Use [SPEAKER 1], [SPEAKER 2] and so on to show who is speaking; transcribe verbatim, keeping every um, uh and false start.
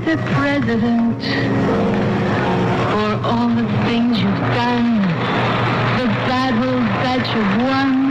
[SPEAKER 1] Mister President, for all the things you've done, the battles that you've won.